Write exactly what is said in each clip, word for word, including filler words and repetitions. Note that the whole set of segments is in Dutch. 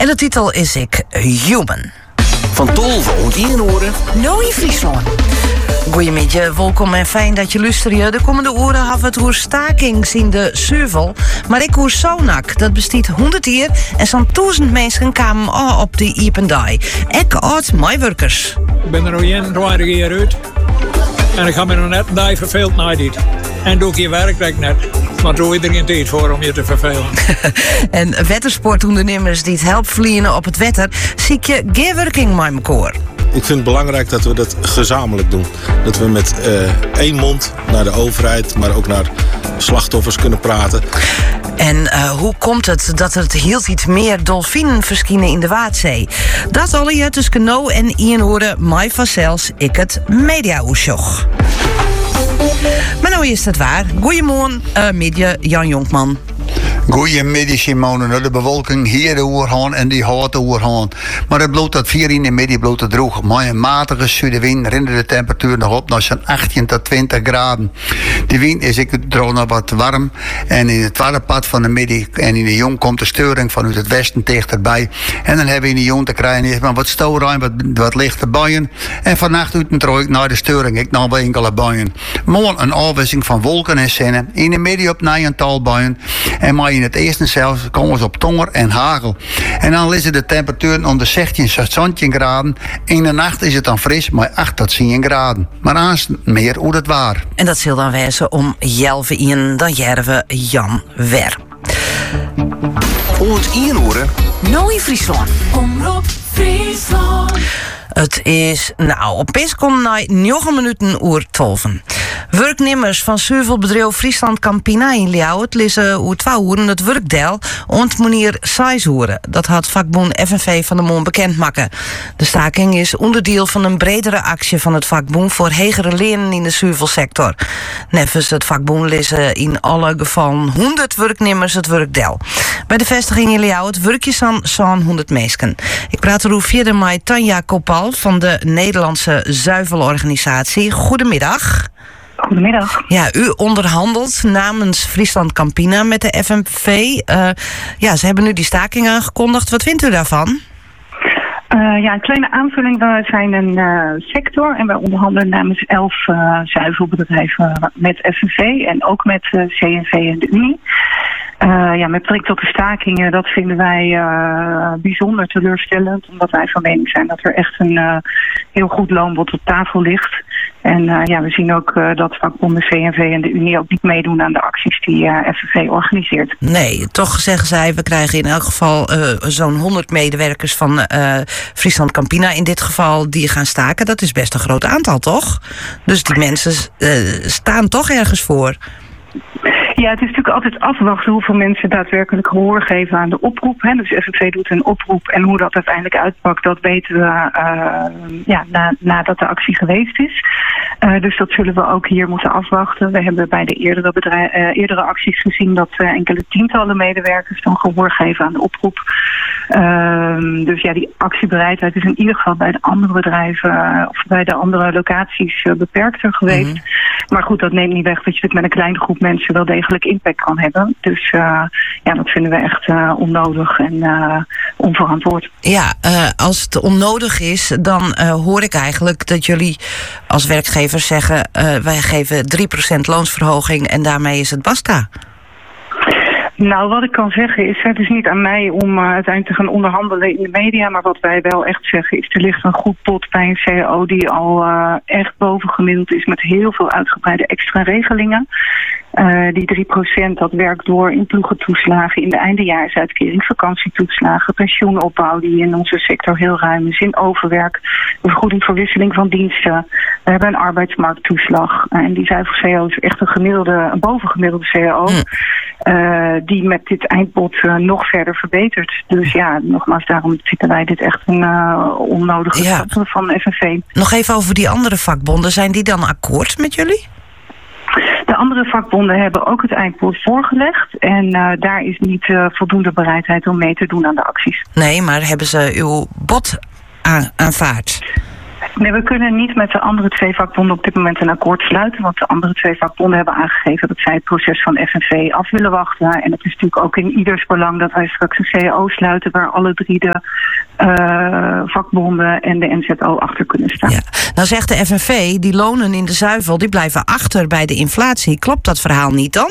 En de titel is ik Human. Van Tolve en Ienoren. Nou in Friesland. Goedemiddag, welkom en fijn dat je luistert. De komende uren hebben we het hoe staking in de Suvel. Maar ik hoe Sonak, dat bestiet honderd jaar en zo'n duizend mensen kwamen al op de Iependai. Ik oud mijwerkers. Ik ben er al twintig jaar uit. En ik ga me nog net een dag verveeld naar dit. En doe ik je werk dat ik net. Maar doe je er geen tijd voor om je te vervelen. En wettersportondernemers die het helpen vliegen op het wetter, zie je geen werking met elkaar. Ik vind het belangrijk dat we dat gezamenlijk doen. Dat we met uh, één mond naar de overheid, maar ook naar slachtoffers kunnen praten. En uh, hoe komt het dat er heel iets meer dolfinen verschijnen in de Waadzee? Dat al je tussen nou en Ienoren, mij vanzelfs ik het media-oesjoch. Maar nou is het waar. Goedemorgen, uh, middag, Jan Jonkman. Goedemiddag, Simone. De bewolking hier de oerhaan en die houdt de oerhaan. Maar het bloot dat vier in de middag bloot het droog. Maar een matige zuidenwind rende de temperatuur nog op naar zo'n achttien tot twintig graden. De wind is ik droog nog wat warm. En in het tweede pad van de middag en in de jong komt de steuring vanuit het westen dichterbij. En dan hebben we in de jong te krijgen maar wat stoelruim, wat, wat lichte buien. En vannacht uit een trooi naar de steuring. Ik nog wel enkele buien. Morgen een afwisseling van wolken en zinnen. In de middag op een tal buien. En maar in het eerste zelfs komen ze op tonger en hagel. En dan is de temperatuur onder zestien tot zeventien graden. In de nacht is het dan fris, maar acht tot tien graden. Maar aans meer hoe het waar. En dat zal dan wezen om Jelve in, dan jerven Jan Wer. Oort Ienoren. Nou in Friesland. Omroep Friesland. Het is, nou, op Pis komt na negen minuten oer tolven. Werknemers van Zuivelbedrijf Friesland Campina in Ljouwert lezen hoe twee uren het werkdeel ont meneer Saishoeren. Dat had vakbond F N V van de Mond bekendmaken. De staking is onderdeel van een bredere actie van het vakbond voor hegere lenen in de zuivelsector. Nevens het vakbond lezen in alle gevallen honderd werknemers het werkdeel. Bij de vestiging in Ljouwert werkjes aan zo'n honderd meesken. Ik praat er verder met Tanja Kopal van de Nederlandse Zuivelorganisatie. Goedemiddag. Goedemiddag. Ja, u onderhandelt namens Friesland Campina met de F N V. Uh, ja, ze hebben nu die staking aangekondigd. Wat vindt u daarvan? Uh, ja, een kleine aanvulling. We zijn een uh, sector en wij onderhandelen namens elf uh, zuivelbedrijven met F N V en ook met uh, C N V en de Unie. Uh, ja, met betrekking tot de stakingen, dat vinden wij uh, bijzonder teleurstellend. Omdat wij van mening zijn dat er echt een uh, heel goed loonbod op tafel ligt. En uh, ja, we zien ook uh, dat vakbonden C N V en de Unie ook niet meedoen aan de acties die uh, F N V organiseert. Nee, toch zeggen zij, we krijgen in elk geval uh, zo'n honderd medewerkers van uh, Friesland Campina in dit geval die gaan staken. Dat is best een groot aantal, toch? Dus die mensen uh, staan toch ergens voor. Ja, het is natuurlijk altijd afwachten hoeveel mensen daadwerkelijk gehoor geven aan de oproep. Hè. Dus F N V doet een oproep en hoe dat uiteindelijk uitpakt, dat weten we uh, ja, na, nadat de actie geweest is. Uh, dus dat zullen we ook hier moeten afwachten. We hebben bij de eerdere, bedrijf, uh, eerdere acties gezien dat uh, enkele tientallen medewerkers dan gehoor geven aan de oproep. Uh, dus ja, die actiebereidheid is in ieder geval bij de andere bedrijven uh, of bij de andere locaties uh, beperkter geweest. Mm-hmm. Maar goed, dat neemt niet weg dat je het met een kleine groep mensen wel degelijk impact kan hebben. Dus uh, ja, dat vinden we echt uh, onnodig en uh, onverantwoord. Ja, uh, als het onnodig is, dan uh, hoor ik eigenlijk dat jullie als werkgevers zeggen, uh, wij geven drie procent loonsverhoging en daarmee is het basta. Nou, wat ik kan zeggen is, het is niet aan mij om uh, uiteindelijk te gaan onderhandelen in de media, maar wat wij wel echt zeggen is, er ligt een goed pot bij een C A O die al uh, echt bovengemiddeld is met heel veel uitgebreide extra regelingen. Uh, die drie procent, dat werkt door in ploegentoeslagen, in de eindejaarsuitkering, vakantietoeslagen, pensioenopbouw die in onze sector heel ruim is, in overwerk, de vergoeding voor wisseling van diensten. We hebben een arbeidsmarkttoeslag. Uh, en die zuivel-C A O is echt een gemiddelde, een bovengemiddelde C A O. Mm. Uh, die met dit eindbod uh, nog verder verbetert. Dus ja, nogmaals, daarom vinden wij dit echt een uh, onnodige stap ja. van F N V. Nog even over die andere vakbonden. Zijn die dan akkoord met jullie? De andere vakbonden hebben ook het eindbod voorgelegd. En uh, daar is niet uh, voldoende bereidheid om mee te doen aan de acties. Nee, maar hebben ze uw bod aan, aanvaard? Nee, we kunnen niet met de andere twee vakbonden op dit moment een akkoord sluiten. Want de andere twee vakbonden hebben aangegeven dat zij het proces van F N V af willen wachten. En het is natuurlijk ook in ieders belang dat wij straks een C A O sluiten waar alle drie de uh, vakbonden en de N Z O achter kunnen staan. Ja. Nou zegt de F N V, die lonen in de zuivel die blijven achter bij de inflatie. Klopt dat verhaal niet dan?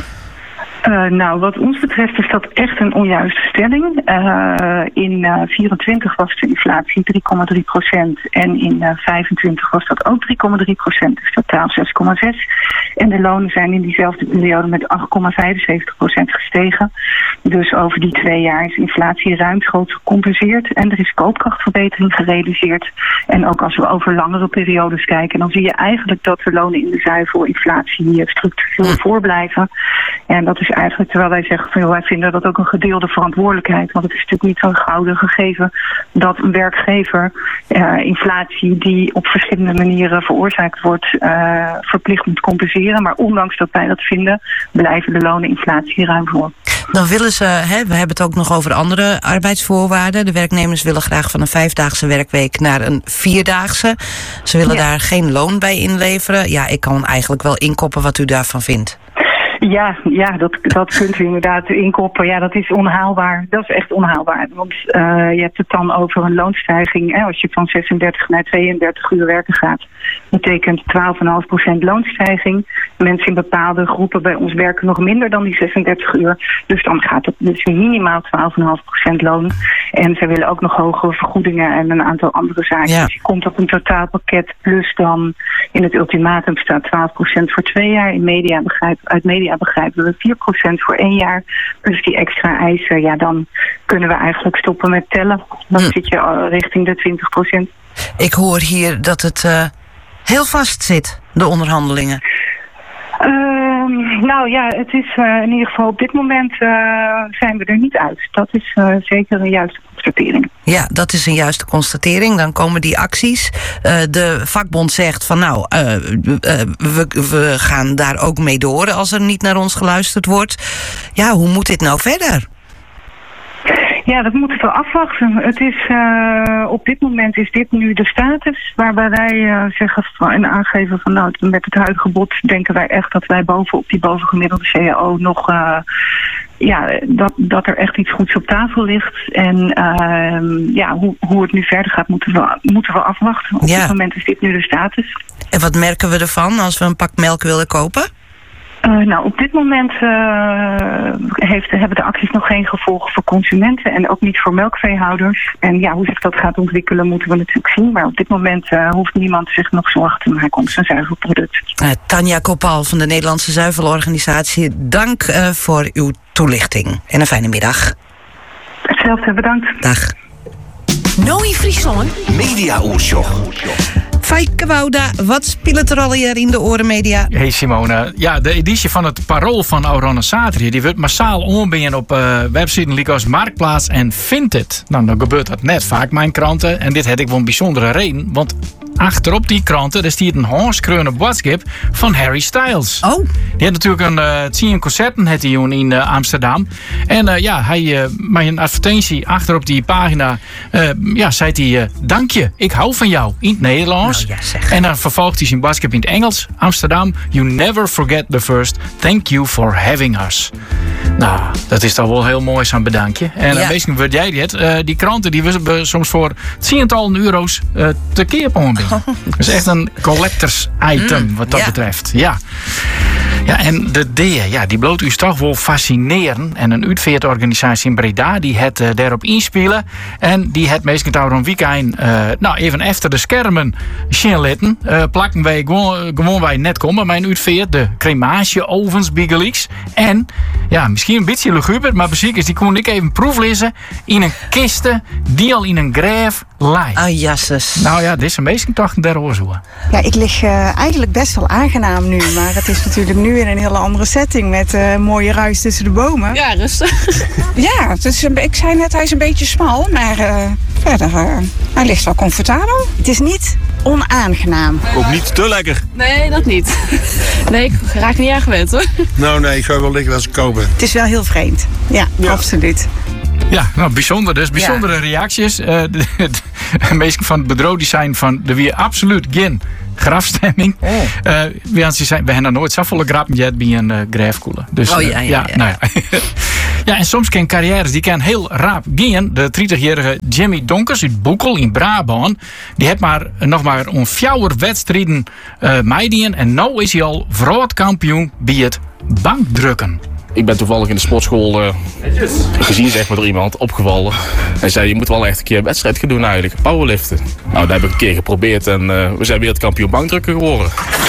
Uh, nou, wat ons betreft is dat echt een onjuiste stelling. Uh, in uh, vierentwintig was de inflatie drie komma drie procent en in uh, vijfentwintig was dat ook drie komma drie procent, dus totaal zes komma zes. En de lonen zijn in diezelfde periode met acht komma vijfenzeventig procent gestegen. Dus over die twee jaar is inflatie ruimschoots gecompenseerd en er is koopkrachtverbetering gerealiseerd. En ook als we over langere periodes kijken, dan zie je eigenlijk dat de lonen in de zuivel inflatie structureel voorblijven. En dat is eigenlijk terwijl wij zeggen van joh, wij vinden dat ook een gedeelde verantwoordelijkheid. Want het is natuurlijk niet zo'n gouden gegeven dat een werkgever uh, inflatie die op verschillende manieren veroorzaakt wordt, uh, verplicht moet compenseren. Maar ondanks dat wij dat vinden, blijven de lonen inflatie ruim voor. Dan willen ze, hè, we hebben het ook nog over andere arbeidsvoorwaarden. De werknemers willen graag van een vijfdaagse werkweek naar een vierdaagse. Ze willen ja. daar geen loon bij inleveren. Ja, ik kan eigenlijk wel inkoppen wat u daarvan vindt. Ja, ja dat, dat kunt u inderdaad inkoppen. Ja, dat is onhaalbaar. Dat is echt onhaalbaar. Want uh, je hebt het dan over een loonstijging. Hè, als je van zesendertig naar tweeëndertig uur werken gaat, betekent twaalf komma vijf procent loonstijging. Mensen in bepaalde groepen bij ons werken nog minder dan die zesendertig uur. Dus dan gaat het dus minimaal twaalf komma vijf procent loon. En ze willen ook nog hogere vergoedingen en een aantal andere zaken. Ja. Dus je komt op een totaalpakket. Plus dan in het ultimatum staat twaalf procent voor twee jaar. In media begrijp, uit media begrijpen we vier procent voor één jaar. Dus die extra eisen, ja, dan kunnen we eigenlijk stoppen met tellen. Dan hm. zit je richting de twintig procent. Ik hoor hier dat het uh, heel vast zit, de onderhandelingen. Uh, nou ja, het is uh, in ieder geval op dit moment uh, zijn we er niet uit. Dat is uh, zeker een juiste constatering. Ja, dat is een juiste constatering. Dan komen die acties. Uh, de vakbond zegt van nou, uh, uh, we, we gaan daar ook mee door als er niet naar ons geluisterd wordt. Ja, hoe moet dit nou verder? Ja, dat moeten we afwachten. Het is, uh, op dit moment is dit nu de status waarbij wij uh, zeggen van, en aangeven van nou, met het huidige bod denken wij echt dat wij bovenop die bovengemiddelde C A O nog uh, ja, dat, dat er echt iets goeds op tafel ligt. En uh, ja, hoe, hoe het nu verder gaat moeten we, moeten we afwachten. Op ja. dit moment is dit nu de status. En wat merken we ervan als we een pak melk willen kopen? Uh, nou, op dit moment uh, heeft, hebben de acties nog geen gevolgen voor consumenten en ook niet voor melkveehouders. En ja, hoe zich dat gaat ontwikkelen moeten we natuurlijk zien. Maar op dit moment uh, hoeft niemand zich nog zorgen te maken om zijn zuivelproduct. Uh, Tanja Kopal van de Nederlandse Zuivelorganisatie, dank uh, voor uw toelichting. En een fijne middag. Hetzelfde, bedankt. Dag. Nooi Friesland. Media-oortjoch. Fijke Wouda, wat speelt er al hier in de Orenmedia? Hey Simone, ja, de editie van het Parool van Aurone Satri, die wordt massaal onbinnen op uh, websites als Marktplaats en Vinted. Nou, dan gebeurt dat net vaak, mijn kranten. En dit had ik wel een bijzondere reden, want achterop die kranten, daar stiert een handskreune boodschap van Harry Styles. Oh. Die had natuurlijk een uh, tien concerten had hij in uh, Amsterdam. En uh, ja, hij uh, met een advertentie achterop die pagina, uh, ja, zei hij, uh, dank je, ik hou van jou, in het Nederlands. Nou, ja, zeg. En dan vervolgt hij zijn boodschap in het Engels. Amsterdam, you never forget the first. Thank you for having us. Nou, dat is toch wel heel mooi zo'n bedankje. En ja. Misschien wat jij dit. Uh, die kranten die we soms voor tientallen euro's uh, te keer op. Dat is echt een collectors item mm, wat dat ja. betreft. Ja. Ja, en de D, ja, die bloot u toch wel fascineren. En een uitvaartorganisatie in Breda, die het uh, daarop inspelen. En die het meestal een weekend, uh, nou, even achter de schermen zien litten. Uh, plakken wij gewoon, gewoon wij net komen. Mijn uitvaart, de crematie-ovens, Biggelix. En, ja, misschien een beetje luguber, maar beziekers, die kon ik even proeflezen in een kiste die al in een graaf lijkt. Ah, jasses. Nou ja, dit is een beetje toch der oorzoek. Ja, ik lig uh, eigenlijk best wel aangenaam nu, maar het is natuurlijk nu in een hele andere setting met uh, mooie ruis tussen de bomen. Ja, rustig. Ja, het is een, ik zei net, hij is een beetje smal, maar uh, verder, uh, hij ligt wel comfortabel. Het is niet onaangenaam. Ook niet te lekker. Nee, dat niet. Nee, ik raak niet aan gewend hoor. Nou nee, ik zou wel liggen als ik koop ben. Het is wel heel vreemd. Ja, ja. Absoluut. Ja, nou, bijzonder dus. Bijzondere ja. reacties. Uh, de, de meesten van het bedrijf die zijn van... er weer absoluut geen grafstemming. Oh. Uh, we, zijn, we hebben nooit zoveel grappen gehad bij een uh, graafkoelen. Dus, oh ja, ja, uh, ja. ja, nou ja. Ja, en soms kan carrières die kan heel raap gaan. De dertigjarige Jimmy Donkers uit Boekel in Brabant... die heeft maar nog maar een fjouwer wedstrijden uh, meidien. En nu is hij al wereldkampioen bij het bankdrukken. Ik ben toevallig in de sportschool uh, gezien zeg maar, door iemand, opgevallen. Hij zei, je moet wel echt een keer een wedstrijd gaan doen eigenlijk, powerliften. Nou, dat heb ik een keer geprobeerd en uh, we zijn wereldkampioen bankdrukken geworden.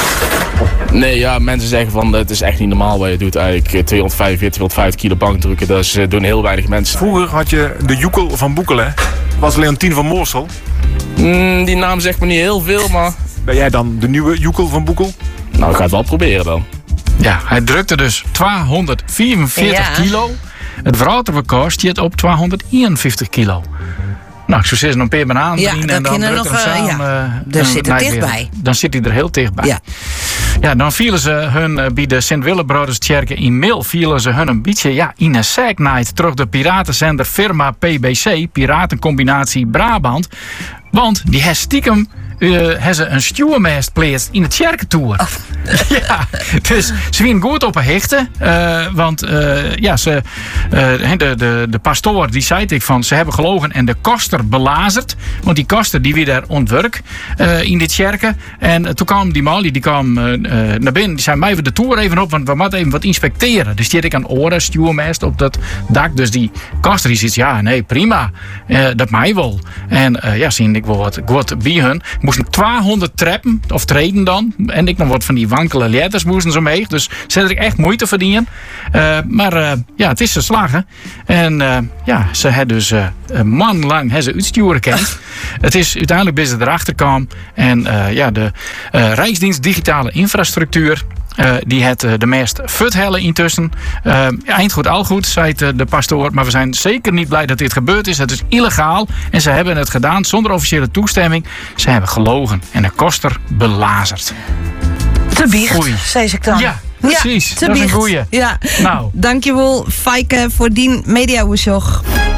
Nee, ja, mensen zeggen van, het is echt niet normaal wat je doet eigenlijk. tweehonderdvijfenveertig, tweehonderdvijftig kilo bankdrukken, dat is, uh, doen heel weinig mensen. Vroeger had je de Joekel van Boekel, hè? Was Leontien van Moorsel? Mm, die naam zegt me niet heel veel, maar... Ben jij dan de nieuwe Joekel van Boekel? Nou, ik ga het wel proberen dan. Ja, hij drukte dus tweehonderdvierenveertig ja. kilo. Het wereldrecord staat op tweehonderdeenenvijftig kilo. Nou, ik zou zeggen, een paar bananen ja, en dan druk nog, hem samen. Uh, ja. Uh, daar zit er dichtbij. Dan zit hij er heel dichtbij. Ja, ja dan vielen ze hun uh, bij de Sint-Willebroederskerken in Mil... vielen ze hun een beetje ja, in een sacknight... terug de piratenzender firma P B C... Piratencombinatie Brabant. Want die heeft stiekem... Uh, hebben ze een stuurmast plaatst in de kerkentour. Oh. Ja, dus ze waren goed op een hechten. Uh, want uh, ja, ze, uh, de, de, de pastoor die zei ik van ze hebben gelogen en de koster belazerd. Want die koster die weer daar ontwerk uh, in dit kerken. En uh, toen kwam die Mali, die kwam uh, naar binnen. Die zei mij de tour even op, want we moeten even wat inspecteren. Dus die had ik aan oren stuurmast op dat dak. Dus die koster die zegt ja, nee, prima. Uh, dat mij wel. En uh, ja, zie ik wel wat, wat bij hun. Moesten tweehonderd trappen, of treden dan. En ik nog wat van die wankele letters moesten ze mee. Dus ze hadden echt moeite verdienen. Uh, maar uh, ja, het is ze slagen. En uh, ja, ze hebben dus uh, een man lang hebben ze uitsturen kent. Het is uiteindelijk best erachter kwam. En uh, ja, de uh, Rijksdienst Digitale Infrastructuur. Uh, die het uh, de meest futhellen intussen. Uh, eind goed, al goed, zei het, uh, de pastoor. Maar we zijn zeker niet blij dat dit gebeurd is. Het is illegaal. En ze hebben het gedaan zonder officiële toestemming. Ze hebben gelogen. En de koster belazerd. Te biecht, zei ik dan. Ja, precies. Ja, te dat biecht. is een goeie. Ja. Nou. Dankjewel, Fijke, voor die mediawoesjoch.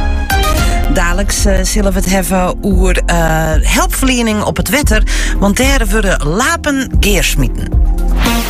Dadelijk uh, zullen we het hebben over uh, hulpverlening op het wetter. Want daar worden lapen geersmieten.